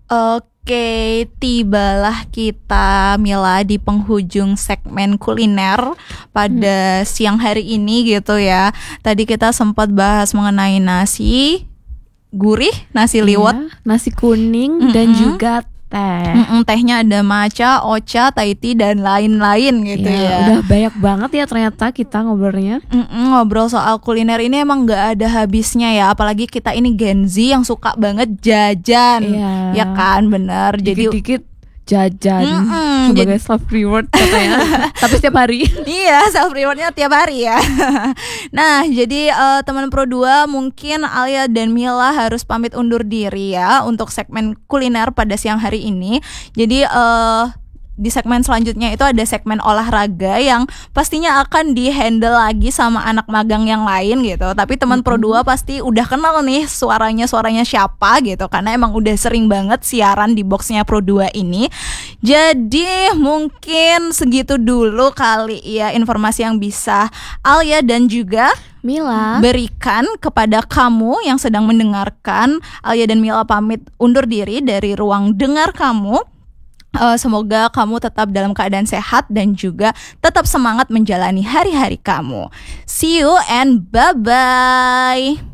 Oke, tibalah kita Mila di penghujung segmen kuliner pada siang hari ini gitu ya. Tadi kita sempat bahas mengenai nasi gurih, nasi liwet, nasi kuning dan juga teh. Tehnya ada matcha, ocha, Thai tea dan lain-lain gitu ya. Udah banyak banget ya ternyata kita ngobrolnya. Ngobrol soal kuliner ini emang gak ada habisnya ya. Apalagi kita ini Gen Z yang suka banget jajan. Ya kan, bener. Dikit-dikit jajan sebagai self reward katanya. Tapi setiap hari. Iya, self rewardnya tiap hari ya. Nah, jadi teman Pro 2 mungkin Alia dan Mila harus pamit undur diri ya untuk segmen kuliner pada siang hari ini. Jadi di segmen selanjutnya itu ada segmen olahraga yang pastinya akan di-handle lagi sama anak magang yang lain gitu. Tapi teman Pro 2 pasti udah kenal nih suaranya siapa gitu, karena emang udah sering banget siaran di boxnya Pro 2 ini. Jadi mungkin segitu dulu kali ya informasi yang bisa Alia dan juga Mila berikan kepada kamu yang sedang mendengarkan. Alia dan Mila pamit undur diri dari ruang dengar kamu. Semoga kamu tetap dalam keadaan sehat dan juga tetap semangat menjalani hari-hari kamu. See you and bye-bye.